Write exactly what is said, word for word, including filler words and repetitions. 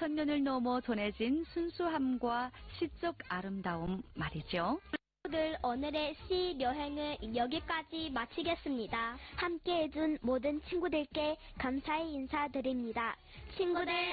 이천 년을 넘어 전해진 순수함과 시적 아름다움 말이죠. 친구들, 오늘의 시 여행을 여기까지 마치겠습니다. 함께 해준 모든 친구들께 감사의 인사드립니다. 친구들